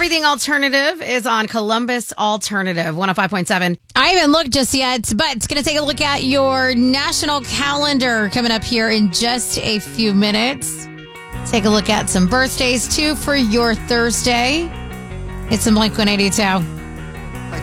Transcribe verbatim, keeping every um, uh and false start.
Everything Alternative is on Columbus Alternative, one oh five point seven. I haven't looked just yet, but it's going to take a look at your national calendar coming up here in just a few minutes. Take a look at some birthdays, too, for your Thursday. It's some Blink one eighty-two.